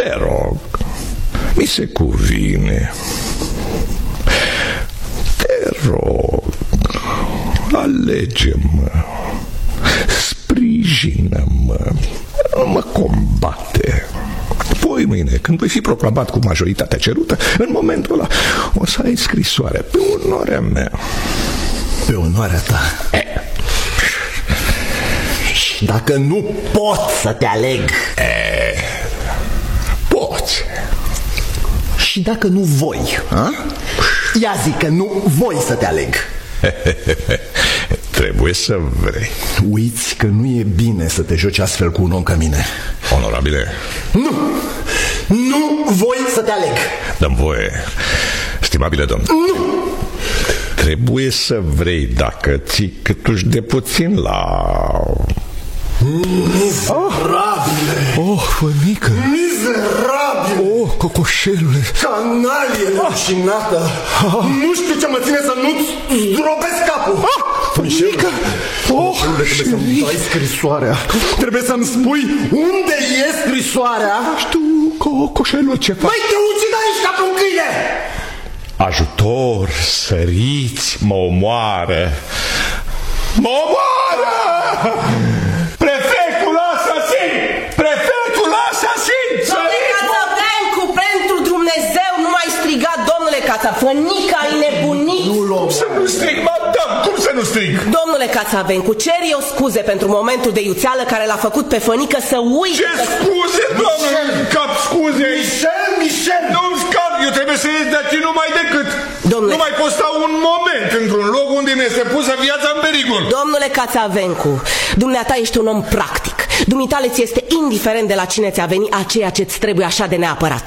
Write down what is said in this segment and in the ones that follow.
Te rog, mi se cuvine. Te rog, alege-mă, sprijină-mă, nu mă combate. Poi mâine, când voi fi proclamat cu majoritatea cerută, în momentul ăla o să ai scrisoarea pe onoarea mea. Pe onoarea ta? Și dacă nu pot să te aleg? Poți. Și dacă nu voi? Ia zic că nu voi să te aleg. Trebuie să vrei. Uiți că nu e bine să te joci astfel cu un om ca mine. Onorabile. Nu voi să te aleg. Dă-mi voie, stimabile domn. Nu. Trebuie să vrei, dacă ții câtuși de puțin la... Mizerabile! fănică! Mizerabile! Cocoșelule! Canalie rușinată! Nu știu ce mă ține să nu-ți zdrobesc capul! Fănică! Trebuie să-mi dai scrisoarea. Trebuie să-mi spui unde e scrisoarea. Știu, cocoșelul, ce faci? Mai te ucid aici ca pe un câine! Ajutor, săriți, mă omoară! Mă omoară! Prefectul asasin! Prefectul asasin! Domnule Cațavencu, pentru Dumnezeu, nu mai striga, domnule Cațafănică, ai nebunit! Cum să nu strig, madame? Cum să nu strig? Domnule Cațavencu, cer eu scuze pentru momentul de iuțeală care l-a făcut pe Fănică să uite. Ce scuze, doamne? Cap scuze! Michel! Nu-mi scap, eu trebuie să ies de aici numai decât. Domnule... Nu mai pot sta un moment într-un loc unde mi este pusă viața în pericol. Domnule Cațavencu, dumneata ești un om practic. Dumitale ți este indiferent de la cine ți-a venit aceea ce-ți trebuie așa de neapărat.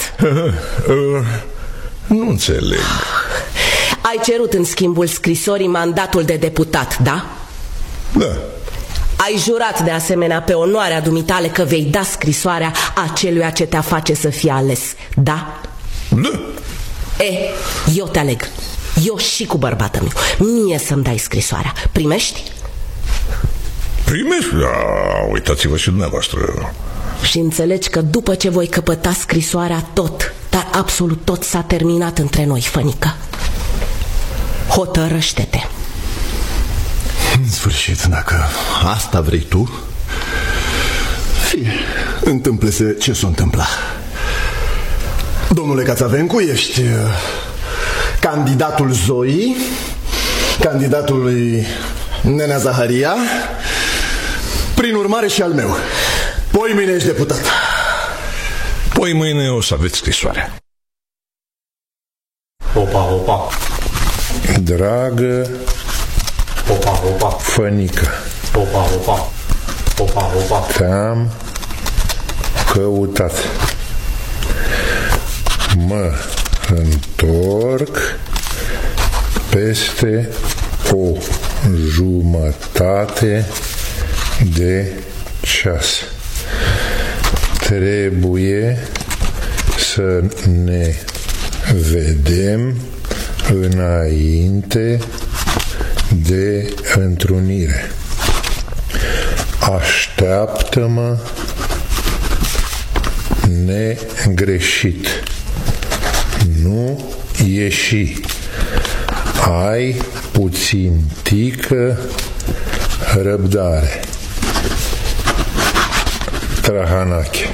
Nu înțeleg. Ai cerut în schimbul scrisorii mandatul de deputat, da? Da. Ai jurat de asemenea pe onoarea dumitale că vei da scrisoarea aceluia ce te-a face să fii ales, da? Da. Eu te aleg. Eu și cu bărbatul meu. Mie să-mi dai scrisoarea. Primești? Primești? Da, uitați-vă și dumneavoastră. Și înțelegi că după ce voi căpăta scrisoarea, tot, dar absolut tot s-a terminat între noi, Fănică. Hotărăște-te. În sfârșit, dacă asta vrei tu, fie, întâmple-se ce s-o întâmpla. Domnule Cațavencu, ești candidatul Zoii, candidatul lui Nenea Zaharia, prin urmare și al meu. Poi mâine ești deputat. Poi mâine o să aveți scrisoarea. Opa. Dragă Fănică, Opa. te-am căutat. Mă întorc peste o jumătate de ceas. Trebuie să ne vedem înainte de întrunire. Așteaptă-mă negreșit. Nu ieși. Ai puțin tică răbdare. Trahanache.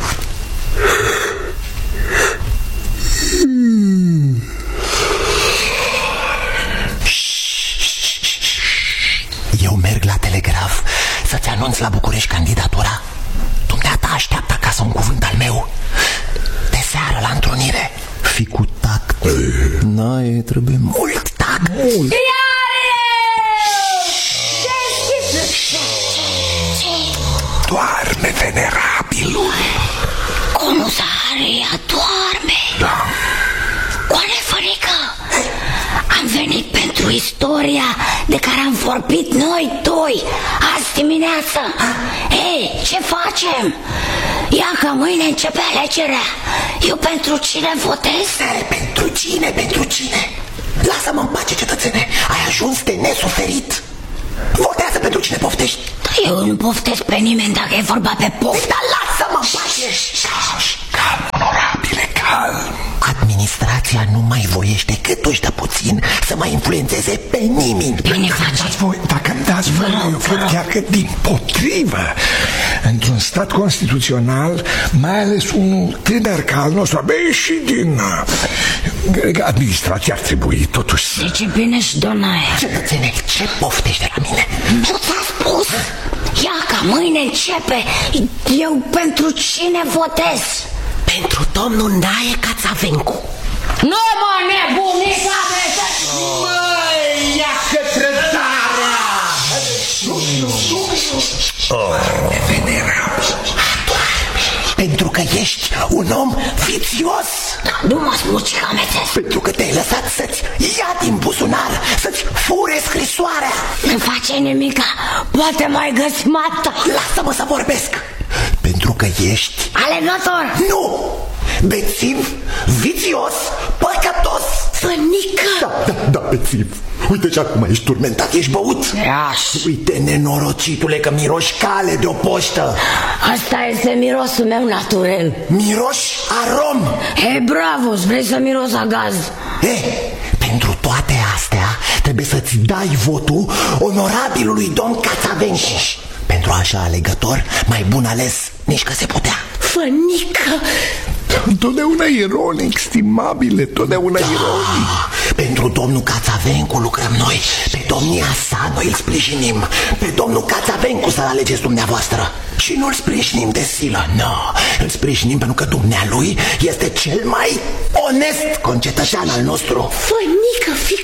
Eu merg la telegraf să-ți anunț la București candidatura. Dumneata așteaptă acasă un cuvânt al meu. De seară la întrunire. Fii cu tact. N-ai, trebuie mult tact. Doarme, venerabilul. Cum Zaharia doarme? Da. Coane Fănică, am venit pentru istoria de care am vorbit noi doi azi dimineață. Ce facem? Ia că mâine începe alegerea. Eu pentru cine votez? Pentru cine? Lasă-mă în pace, cetățene. Ai ajuns de nesuferit. Votează pentru cine poftești. Eu nu poftesc pe nimeni dacă e vorba pe poft. Dar lasă-mă în pace. Calm, onorabil. Constituția nu mai voiește câtuși de puțin să mai influențeze pe nimeni. Bine face. Dacă îmi dați voie, eu cred chiar că dimpotrivă. Într-un stat constituțional, mai ales unul tânăr ca al nostru, abia și din administrație, ar trebui totuși să... Deci bine și donaia. Cetățene, ce poftești de la mine? Nu ți-a spus? Ia ca mâine începe. Eu pentru cine votez? Pentru domnul Nae Cațavencu. Nu mă nebunica de... Măi, ia către darea! Venerabil. Pentru că ești un om vițios. Nu mă smuci că amețesc. Pentru că te-ai lăsat să-ți ia din buzunar, să-ți fure scrisoarea. Nu face nimica. Poate mai găsim alta. Lasă-mă să vorbesc. Pentru că ești... Alegător. Nu! Bețiv, vițios, păcătos. Fănică. Da, bețiv. Uite ce acum ești turmentat, ești băut. Iași. Uite, nenorocitule, că miroși cale de o poștă. Asta este mirosul meu naturel. Miroși arom. Hei, bravo, vrei să miros a gaz? Pentru toate astea trebuie să-ți dai votul onorabilului domn Cațavencu. Pentru așa alegător, mai bun ales nici că se putea. Fănică! Totdeauna ironic, stimabile, totdeauna ironic. Pentru domnul Cațavencu lucrăm noi. Pe domnia sa noi îl sprijinim. Pe domnul Cațavencu să-l alegeți dumneavoastră. Și nu îl sprijinim de silă, nu. Îl sprijinim pentru că dumnealui este cel mai onest concetățean al nostru. Fănică, fii